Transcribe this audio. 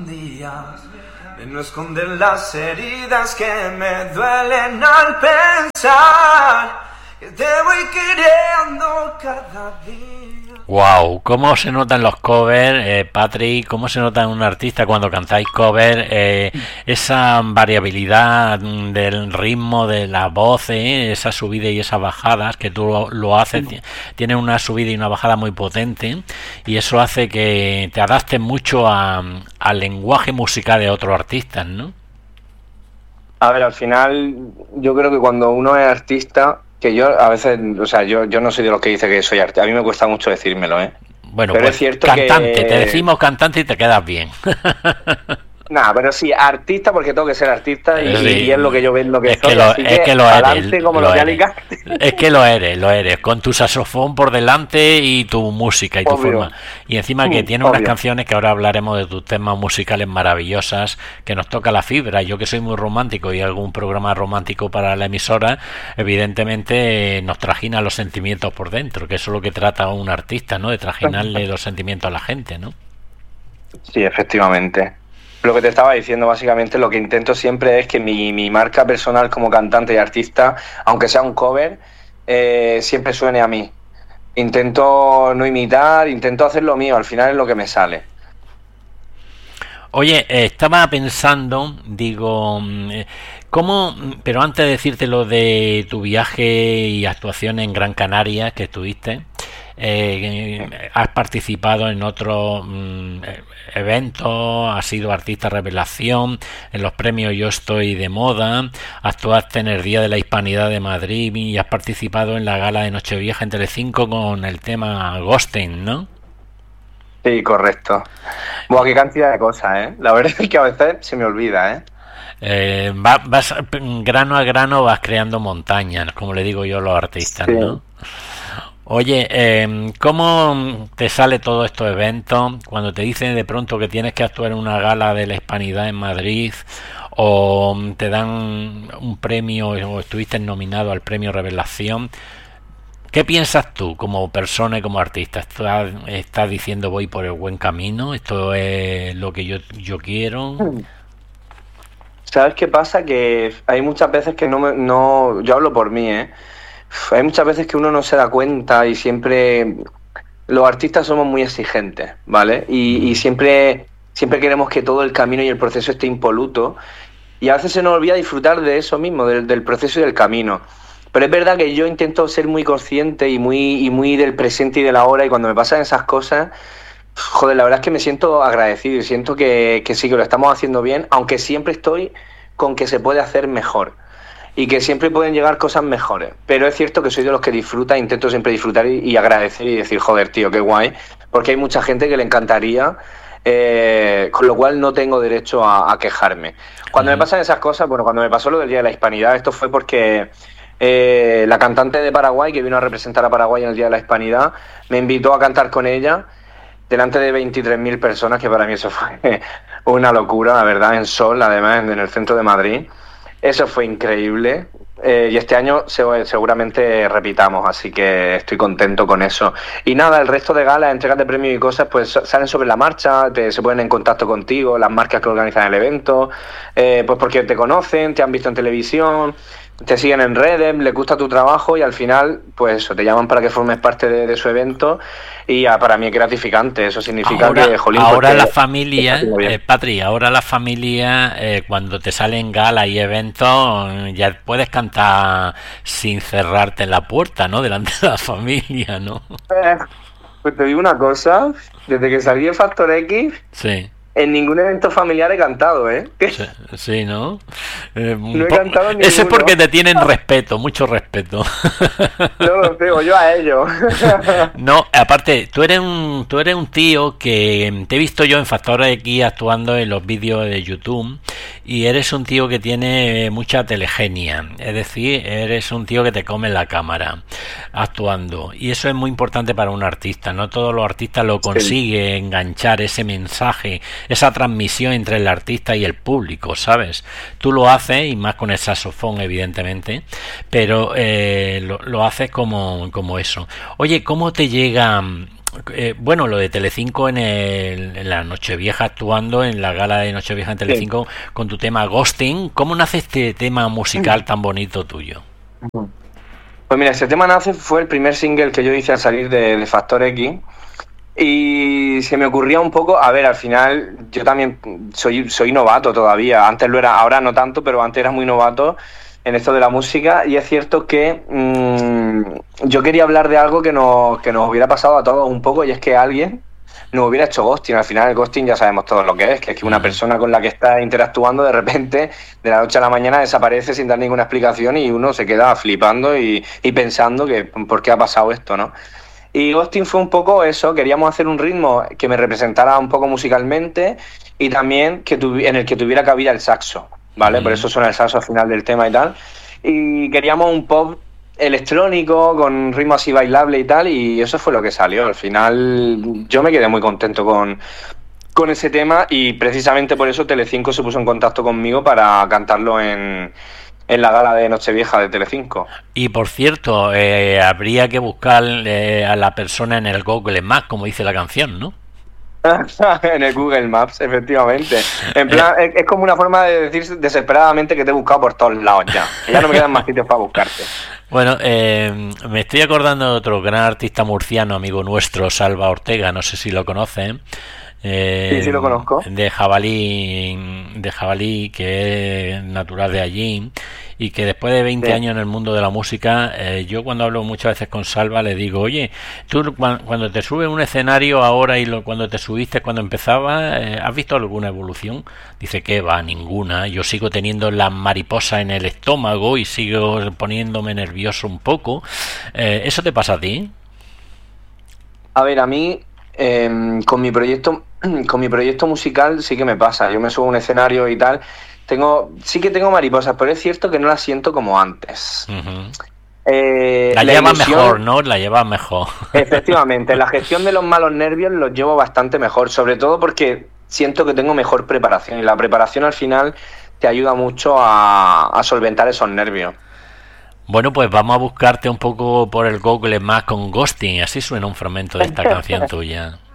días de no esconder las heridas que me duelen al pensar que te voy queriendo cada día. Wow, cómo se notan los covers, Patrick, cómo se nota en un artista cuando cantáis covers, esa variabilidad del ritmo de las voces, esa subida y esas bajadas, que tú lo haces, tiene una subida y una bajada muy potente, y eso hace que te adaptes mucho al lenguaje musical de otros artistas, ¿no? A ver, al final, yo creo que cuando uno es artista, que yo a veces, o sea, yo no soy de los que dice que soy artista, a mí me cuesta mucho decírmelo, ¿eh? Bueno, pero pues es cierto cantante, que... te decimos cantante y te quedas bien. Nada, pero sí, artista porque tengo que ser artista y, Sí, y es lo que yo vendo que es soy, que lo, así es que lo adelante eres, como lo los de eres. Alicante. Es que lo eres, con tu saxofón por delante y tu música y tu Obvio. forma. Y encima que tiene unas Obvio. canciones que ahora hablaremos de tus temas musicales maravillosas, que nos toca la fibra. Yo que soy muy romántico y algún programa romántico para la emisora, evidentemente nos trajina los sentimientos por dentro, que eso es lo que trata un artista, ¿no? De trajinarle los sentimientos a la gente, ¿no? Sí, efectivamente. Lo que te estaba diciendo, básicamente, lo que intento siempre es que mi marca personal como cantante y artista, aunque sea un cover, siempre suene a mí. Intento no imitar, intento hacer lo mío, al final es lo que me sale. Oye, estaba pensando, digo, ¿cómo? Pero antes de decirte lo de tu viaje y actuación en Gran Canaria que estuviste, has participado en otros eventos, has sido artista revelación en los premios Yo Estoy de Moda, actuaste en el Día de la Hispanidad de Madrid y has participado en la gala de Nochevieja en Telecinco con el tema Ghosting, ¿no? Sí, correcto. Buah, qué cantidad de cosas, ¿eh? La verdad es que a veces se me olvida, ¿eh? Vas grano a grano, vas creando montañas, como le digo yo a los artistas, Sí. ¿no? Oye, ¿cómo te sale todo estos eventos cuando te dicen de pronto que tienes que actuar en una gala de la Hispanidad en Madrid o te dan un premio o estuviste nominado al premio Revelación? ¿Qué piensas tú como persona y como artista? ¿Estás diciendo voy por el buen camino? ¿Esto es lo que yo quiero? ¿Sabes qué pasa? Que hay muchas veces que no, yo hablo por mí, ¿eh? Hay muchas veces que uno no se da cuenta y siempre los artistas somos muy exigentes, ¿vale? Y siempre queremos que todo el camino y el proceso esté impoluto y a veces se nos olvida disfrutar de eso mismo, del proceso y del camino. Pero es verdad que yo intento ser muy consciente y muy del presente y de la hora, y cuando me pasan esas cosas, joder, la verdad es que me siento agradecido y siento que sí, que lo estamos haciendo bien, aunque siempre estoy con que se puede hacer mejor y que siempre pueden llegar cosas mejores. Pero es cierto que soy de los que disfruta, intento siempre disfrutar y agradecer y decir, joder, tío, qué guay, porque hay mucha gente que le encantaría, con lo cual no tengo derecho a quejarme. Cuando me pasan esas cosas, bueno, cuando me pasó lo del Día de la Hispanidad, esto fue porque la cantante de Paraguay, que vino a representar a Paraguay en el Día de la Hispanidad, me invitó a cantar con ella delante de 23.000 personas, que para mí eso fue una locura, la verdad, en Sol, además, en el centro de Madrid. Eso fue increíble. Y este año seguramente repitamos, así que estoy contento con eso. Y nada, el resto de galas, entregas de premios y cosas, pues salen sobre la marcha, se ponen en contacto contigo, las marcas que organizan el evento, pues porque te conocen, te han visto en televisión, te siguen en redes, les gusta tu trabajo y al final, pues eso, te llaman para que formes parte de su evento y para mí es gratificante. Eso significa ahora, que, jolín, ahora porque la familia, bien. Patri, ahora la familia, cuando te salen galas y eventos, ya puedes cantar sin cerrarte en la puerta, ¿no? Delante de la familia, ¿no? Pues te digo una cosa, desde que salí de Factor X, Sí. en ningún evento familiar he cantado, ¿eh? Sí, sí, ¿no? No he cantado en Eso es ninguno. porque te tienen respeto, mucho respeto. No lo tengo yo a ellos. No, aparte, tú eres un tío que te he visto yo en Factor X actuando en los vídeos de YouTube y eres un tío que tiene mucha telegenia, es decir, eres un tío que te come la cámara actuando y eso es muy importante para un artista. No todos los artistas lo consiguen enganchar ese mensaje, esa transmisión entre el artista y el público, ¿sabes? Tú lo haces y más con el saxofón, evidentemente, pero lo haces como eso. Oye, ¿cómo te llega bueno, lo de Telecinco en la Nochevieja, actuando en la gala de Nochevieja en Telecinco, sí, con tu tema Ghosting. ¿Cómo nace este tema musical tan bonito tuyo? Pues mira, este tema fue el primer single que yo hice al salir de Factor X. Y se me ocurría un poco, a ver, al final yo también soy novato todavía, antes lo era, ahora no tanto, pero antes era muy novato en esto de la música, y es cierto que yo quería hablar de algo que nos hubiera pasado a todos un poco, y es que alguien nos hubiera hecho ghosting. Al final el ghosting ya sabemos todos lo que es que una persona con la que está interactuando de repente, de la noche a la mañana, desaparece sin dar ninguna explicación y uno se queda flipando y pensando que por qué ha pasado esto, ¿no? Y ghosting fue un poco eso, queríamos hacer un ritmo que me representara un poco musicalmente y también en el que tuviera cabida el saxo, ¿vale? Por eso suena el saxo al final del tema y tal. Y queríamos un pop electrónico con ritmo así bailable y tal, y eso fue lo que salió. Al final yo me quedé muy contento con ese tema, y precisamente por eso Telecinco se puso en contacto conmigo para cantarlo en la gala de Nochevieja de Telecinco. Y por cierto, habría que buscar a la persona en el Google Maps, como dice la canción, ¿no? En el Google Maps, efectivamente. En plan, es como una forma de decir desesperadamente que te he buscado por todos lados ya. Que ya no me quedan más sitios para buscarte. Bueno, me estoy acordando de otro gran artista murciano, amigo nuestro, Salva Ortega, no sé si lo conocen. Sí, lo conozco. De Jabalí, que es natural de allí, y que después de 20 años en el mundo de la música, yo cuando hablo muchas veces con Salva le digo, oye, tú cuando te subes a un escenario ahora y cuando te subiste cuando empezaba, ¿has visto alguna evolución? Dice que va, ninguna. Yo sigo teniendo las mariposas en el estómago y sigo poniéndome nervioso un poco. ¿Eso te pasa a ti? A ver, a mí con mi proyecto musical sí que me pasa. Yo me subo a un escenario y tal, sí que tengo mariposas, pero es cierto que no las siento como antes. La llevas mejor, ¿no? La llevas mejor. Efectivamente, la gestión de los malos nervios los llevo bastante mejor, sobre todo porque siento que tengo mejor preparación, y la preparación al final te ayuda mucho a solventar esos nervios. Bueno, pues vamos a buscarte un poco por el Google Maps con Ghosting, así suena un fragmento de esta canción tuya.